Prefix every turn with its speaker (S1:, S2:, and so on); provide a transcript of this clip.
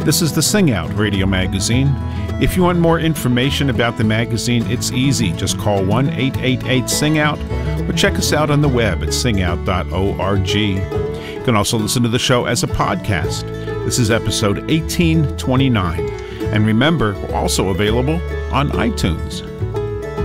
S1: This is the Sing Out Radio Magazine. If you want more information about the magazine, it's easy. Just call 1-888-SING-OUT or check us out on the web at singout.org. You can also listen to the show as a podcast. This is episode 1829. And remember, we're also available on iTunes.